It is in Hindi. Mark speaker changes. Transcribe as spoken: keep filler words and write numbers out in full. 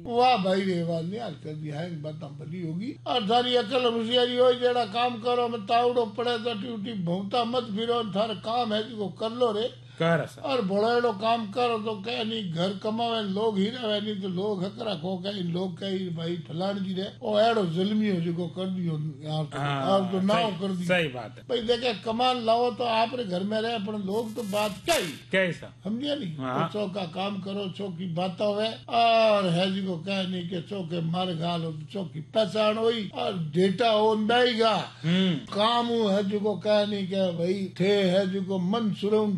Speaker 1: वाह भाई रे वाह निहाल कर दिया है बात भली होगी। और थारी अकल होशियारी हो जेड़ा काम करो मैं तावड़ो पड़े तो ड्यूटी भौता मत फिरो थारा काम है जो कर लो रे
Speaker 2: कर
Speaker 1: और बड़ो काम करो तो कह नहीं घर कमावे लोग ही रहे नहीं तो लोग हकरा को कहीं लोग कहीं भाई फलान जी रे ओ एड़ो जुल्मी हो जो कर दियो यार तो आप तो ना कर दियो।
Speaker 2: सही बात है
Speaker 1: भाई देखे कमान लाओ तो आपरे घर में रहे पर लोग तो बात क्या ही
Speaker 2: कैसा
Speaker 1: समझिए नहीं तो चौ का काम करो चौ की बात हो और है जी को कह नहीं के चौ के मार गाल हो चौ की पहचान हुई और डेटा हो नहीं गा काम है जो को कह नहीं के भाई थे है जो को मन सुरम